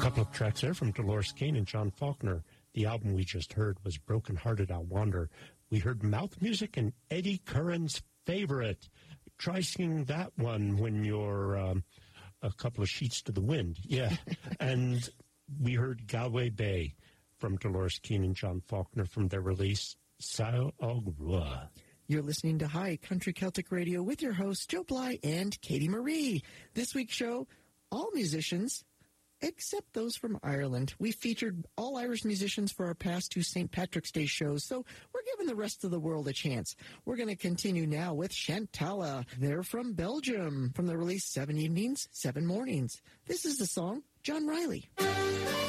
Couple of tracks there from Dolores Kane and John Faulkner. The album we just heard was Broken Hearted I'll Wander. We heard Mouth Music and Eddie Curran's Favorite. Try singing that one when you're a couple of sheets to the wind. Yeah. And we heard Galway Bay from Dolores Kane and John Faulkner from their release, Sao Agrua. You're listening to High Country Celtic Radio with your hosts, Joe Bly and Katie Marie. This week's show, all musicians except those from Ireland. We featured all Irish musicians for our past two St. Patrick's Day shows, so we're giving the rest of the world a chance. We're going to continue now with Chantala. They're from Belgium, from the release 7 Evenings, 7 Mornings. This is the song, John Riley.